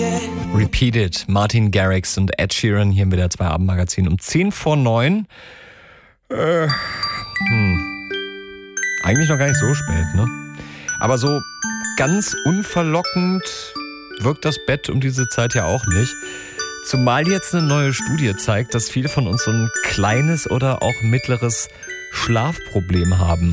Repeated, Martin Garrix und Ed Sheeran hier mit der 2 Abendmagazin um 9:10. Eigentlich noch gar nicht so spät, ne? Aber so ganz unverlockend wirkt das Bett um diese Zeit ja auch nicht. Zumal jetzt eine neue Studie zeigt, dass viele von uns so ein kleines oder auch mittleres Schlafproblem haben.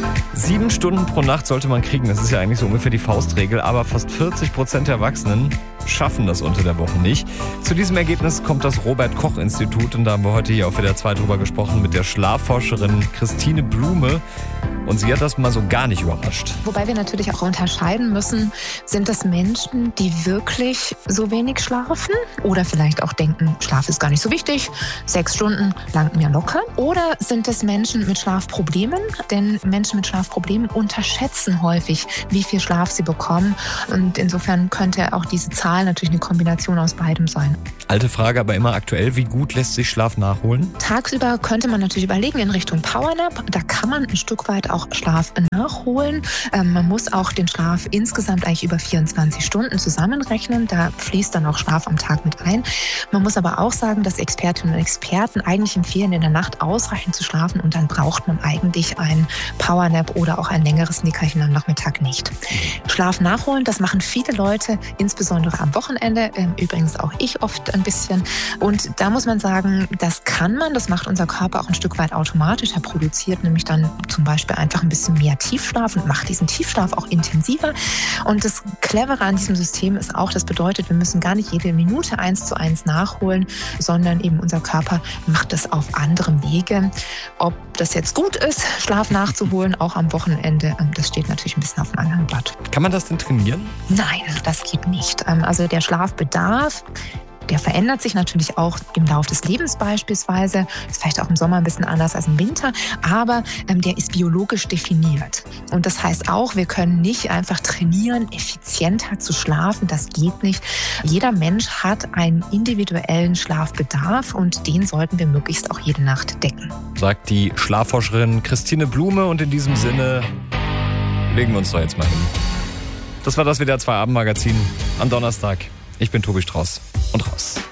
7 Stunden pro Nacht sollte man kriegen, das ist ja eigentlich so ungefähr die Faustregel, aber fast 40% der Erwachsenen schaffen das unter der Woche nicht. Zu diesem Ergebnis kommt das Robert-Koch-Institut und da haben wir heute hier auf WDR 2 drüber gesprochen mit der Schlafforscherin Christine Blume und sie hat das mal so gar nicht überrascht. Wobei wir natürlich auch unterscheiden müssen, sind das Menschen, die wirklich so wenig schlafen oder vielleicht auch denken, Schlaf ist gar nicht so wichtig, 6 Stunden langt mir locker, oder sind es Menschen mit Schlafproblemen, denn Menschen mit Schlafproblemen unterschätzen häufig, wie viel Schlaf sie bekommen und insofern könnte auch diese Zahl natürlich eine Kombination aus beidem sein. Alte Frage, aber immer aktuell, wie gut lässt sich Schlaf nachholen? Tagsüber könnte man natürlich überlegen in Richtung Powernap, da kann man ein Stück weit auch Schlaf nachholen. Man muss auch den Schlaf insgesamt eigentlich über 24 Stunden zusammenrechnen, da fließt dann auch Schlaf am Tag mit ein. Man muss aber auch sagen, dass Expertinnen und Experten eigentlich empfehlen, in der Nacht ausreichend zu schlafen und dann braucht man eigentlich einen Powernap oder auch ein längeres Nickerchen am Nachmittag nicht. Schlaf nachholen, das machen viele Leute, insbesondere am Wochenende, übrigens auch ich oft ein bisschen. Und da muss man sagen, das kann man, das macht unser Körper auch ein Stück weit automatisch. Er produziert nämlich dann zum Beispiel einfach ein bisschen mehr Tiefschlaf und macht diesen Tiefschlaf auch intensiver. Und das Clevere an diesem System ist auch, das bedeutet, wir müssen gar nicht jede Minute 1:1 nachholen, sondern eben unser Körper macht das auf anderem Wege. Ob das jetzt gut ist, Schlaf nachzuholen, auch am Wochenende, das steht natürlich ein bisschen auf dem anderen Blatt. Kann man das denn trainieren? Nein, das geht nicht. Also der Schlafbedarf, der verändert sich natürlich auch im Laufe des Lebens beispielsweise. Ist vielleicht auch im Sommer ein bisschen anders als im Winter, aber der ist biologisch definiert. Und das heißt auch, wir können nicht einfach trainieren, effizienter zu schlafen. Das geht nicht. Jeder Mensch hat einen individuellen Schlafbedarf und den sollten wir möglichst auch jede Nacht decken. Sagt die Schlafforscherin Christine Blume und in diesem Sinne legen wir uns doch jetzt mal hin. Das war das WDR 2 Abendmagazin am Donnerstag. Ich bin Tobi Strauß und raus.